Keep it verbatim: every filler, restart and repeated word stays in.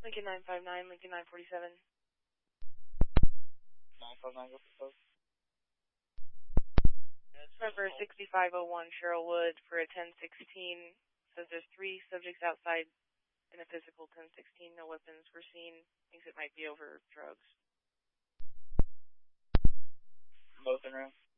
Lincoln nine five nine, Lincoln nine forty-seven. nine five nine, go for post. Number sixty-five oh one, Cheryl Wood for a ten sixteen. Says there's three subjects outside in a physical ten sixteen. No weapons were seen. Thinks it might be over drugs. Both in room.